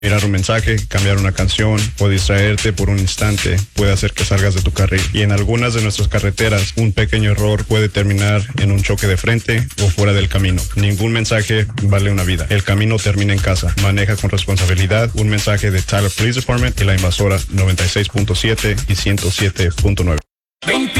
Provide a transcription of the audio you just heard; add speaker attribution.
Speaker 1: Mirar un mensaje, cambiar una canción o distraerte por un instante puede hacer que salgas de tu carril. Y en algunas de nuestras carreteras, un pequeño error puede terminar en un choque de frente o fuera del camino. Ningún mensaje vale una vida. El camino termina en casa. Maneja con responsabilidad. Un mensaje de Tyler Police Department y la Invasora 96.7 y 107.9.